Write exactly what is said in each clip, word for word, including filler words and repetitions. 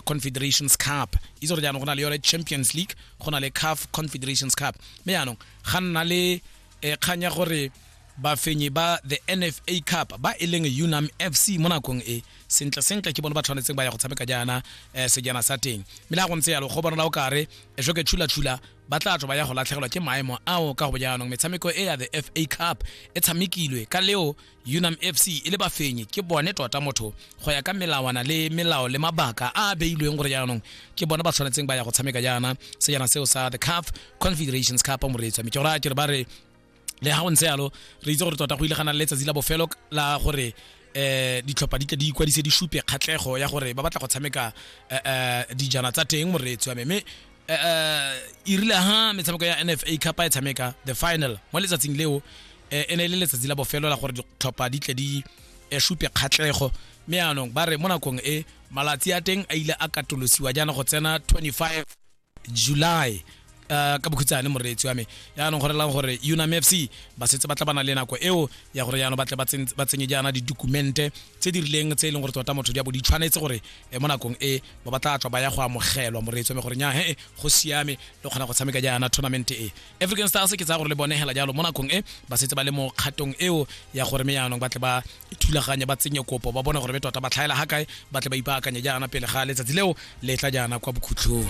Confederations Cup izo re jaanong go na le yone Champions League go na le C A F Confederations Cup me yaanong ga nna le kganya gore ba fenye ba the N F A Cup ba eleng UNAM F C mo nakong e sentle sentle ke bona ba tshwanetseng ba ya go tshameka jaana sejana sa teng mela go ntse yalo go bona o kare e joke tshula tshula ba tla tswa ba ya go latlhegelwa ke maemo ao ka go jaanong metshameko e ya the F A Cup e tshamekilwe ka leo UNAM F C e le ba fenye ke bone tota motho go ya ka melawana le melao le mabaka a beilweng gore jaanong ke bona ba tshwanetseng ba ya go tshameka jaana sejana seo sa the C A F Confederations Cup mo retsa me ke ra ke re ba re le ha o ntse yalo re itse gore tota go ile gana le letsatsi la bofelo la gore eh ditlhopha di tle di ikwadise di shupe kgatlego ya gore ba batla go tshameka eh dijana tsa teng mo retso me me eh irile ha metshameko ya N F A Cup e tshameka the final mo letsatsing leo ene le letsatsi la bofelo la gore ditlhopha di tle di shupe kgatlego me anong ba re mo nakong e malatsi a teng a ile a katolosiwa jana go tsena twenty-five July uh, ka bokhutsane moretsi wa me ya no gore la gore UNAM F C ba setse ba tla bana le nako eo ya gore ya no batle ba tsenye jana di dokumente tse di rileng tse leng gore tota motho di a bo di tshwanetse gore e mo nakong e ba batla tswa ba ya go amogelwa moretsi wa me gore nya he go siame le khona go tshameka jana tournament e African Stars ke tsa gore le bone hela jalo mo nakong e ba setse ba le mo kgatong eo ya gore me ya no batle ba ithulaganya ba tsenye kopo ba bona gore be tota ba tlhaela ha kae batle ba ipaakanya jana pele ga letsatsi leo le tla jana kwa bokhutlong.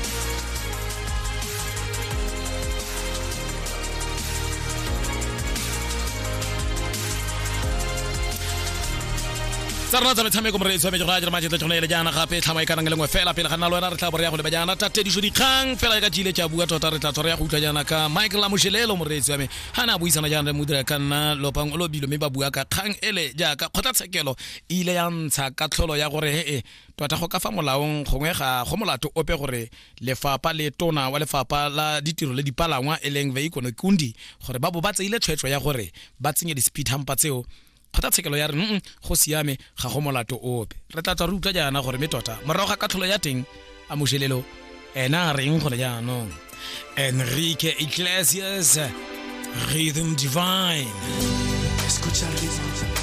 Sarna tsa metshameko mo re tswe me go ra matšhe tsone le jana gape tlhama e ka nang le ngwe fela pele ga nna lwena re tla bore ya go le bajana tate di jodi kgang fela ka tshile tsa bua tota re tla tsore ya go utla jana ka Michael Amushelelo mo re tswe me hana buisana jana mo dira ka nna lopang lo bilo me ba bua ka kgang ele jaaka kgotlatshekelo ile ya ntsha ka tlholo ya gore he e tota go ka fa molaong gongwe ga go molato ope gore lefapa le tona wa lefapa la ditiro le dipalangwa eleng vehicle kundi gore ba bo ba tseile tshwetso ya gore ba tsenye di speed humper tseo phata tshekelo ya re mm go siame ga go molato ope re tla tla re utla jana gore me tota morago ga katlholo ya teng Amushelelo ena reng go le jana Enrique Iglesias Rhythm Divine. Escucha el ritmo.